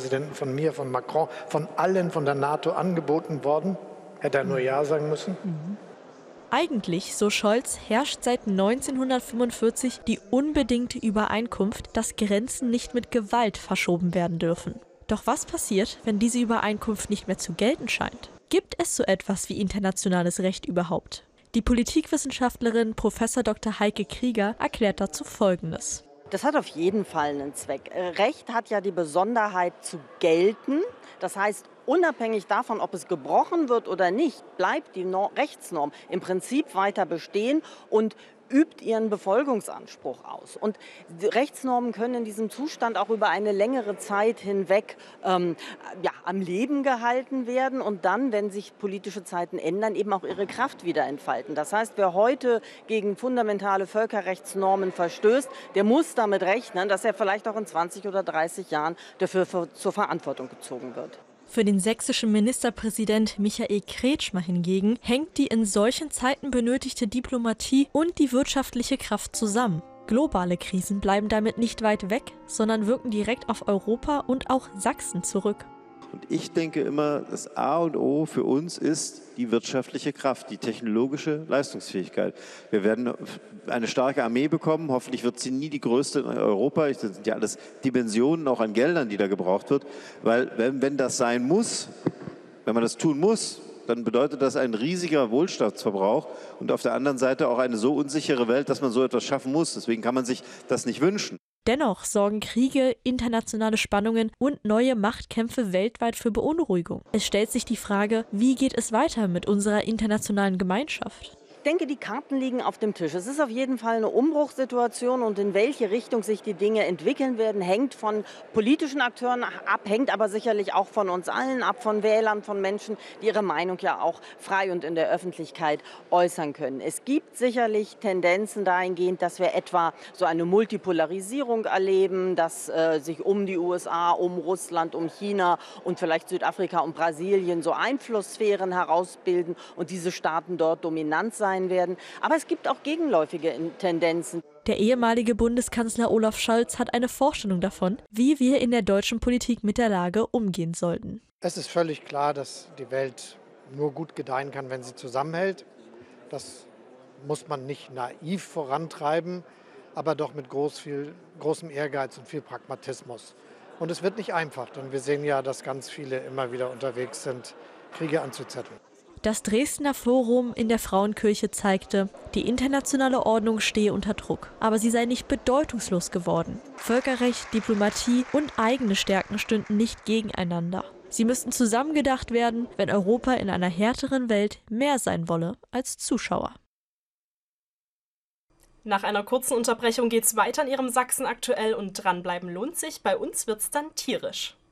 Präsidenten, von mir, von Macron, von allen, von der NATO angeboten worden. Hätte er nur Ja sagen müssen. Eigentlich, so Scholz, herrscht seit 1945 die unbedingte Übereinkunft, dass Grenzen nicht mit Gewalt verschoben werden dürfen. Doch was passiert, wenn diese Übereinkunft nicht mehr zu gelten scheint? Gibt es so etwas wie internationales Recht überhaupt? Die Politikwissenschaftlerin Prof. Dr. Heike Krieger erklärt dazu Folgendes. Das hat auf jeden Fall einen Zweck. Recht hat ja die Besonderheit zu gelten. Das heißt, unabhängig davon, ob es gebrochen wird oder nicht, bleibt die Rechtsnorm im Prinzip weiter bestehen und übt ihren Befolgungsanspruch aus. Und Rechtsnormen können in diesem Zustand auch über eine längere Zeit hinweg am Leben gehalten werden und dann, wenn sich politische Zeiten ändern, eben auch ihre Kraft wieder entfalten. Das heißt, wer heute gegen fundamentale Völkerrechtsnormen verstößt, der muss damit rechnen, dass er vielleicht auch in 20 oder 30 Jahren dafür zur Verantwortung gezogen wird. Für den sächsischen Ministerpräsident Michael Kretschmer hingegen hängt die in solchen Zeiten benötigte Diplomatie und die wirtschaftliche Kraft zusammen. Globale Krisen bleiben damit nicht weit weg, sondern wirken direkt auf Europa und auch Sachsen zurück. Und ich denke immer, das A und O für uns ist die wirtschaftliche Kraft, die technologische Leistungsfähigkeit. Wir werden eine starke Armee bekommen, hoffentlich wird sie nie die größte in Europa. Das sind ja alles Dimensionen auch an Geldern, die da gebraucht wird. Weil wenn das sein muss, wenn man das tun muss, dann bedeutet das ein riesiger Wohlstandsverbrauch und auf der anderen Seite auch eine so unsichere Welt, dass man so etwas schaffen muss. Deswegen kann man sich das nicht wünschen. Dennoch sorgen Kriege, internationale Spannungen und neue Machtkämpfe weltweit für Beunruhigung. Es stellt sich die Frage, wie geht es weiter mit unserer internationalen Gemeinschaft? Ich denke, die Karten liegen auf dem Tisch. Es ist auf jeden Fall eine Umbruchssituation und in welche Richtung sich die Dinge entwickeln werden, hängt von politischen Akteuren ab, hängt aber sicherlich auch von uns allen ab, von Wählern, von Menschen, die ihre Meinung ja auch frei und in der Öffentlichkeit äußern können. Es gibt sicherlich Tendenzen dahingehend, dass wir etwa so eine Multipolarisierung erleben, dass sich um die USA, um Russland, um China und vielleicht Südafrika und Brasilien so Einflusssphären herausbilden und diese Staaten dort dominant sein werden. Aber es gibt auch gegenläufige Tendenzen. Der ehemalige Bundeskanzler Olaf Scholz hat eine Vorstellung davon, wie wir in der deutschen Politik mit der Lage umgehen sollten. Es ist völlig klar, dass die Welt nur gut gedeihen kann, wenn sie zusammenhält. Das muss man nicht naiv vorantreiben, aber doch mit großem Ehrgeiz und viel Pragmatismus. Und es wird nicht einfach, denn wir sehen ja, dass ganz viele immer wieder unterwegs sind, Kriege anzuzetteln. Das Dresdner Forum in der Frauenkirche zeigte, die internationale Ordnung stehe unter Druck, aber sie sei nicht bedeutungslos geworden. Völkerrecht, Diplomatie und eigene Stärken stünden nicht gegeneinander. Sie müssten zusammengedacht werden, wenn Europa in einer härteren Welt mehr sein wolle als Zuschauer. Nach einer kurzen Unterbrechung geht's weiter in Ihrem Sachsen aktuell und dranbleiben lohnt sich. Bei uns wird's dann tierisch.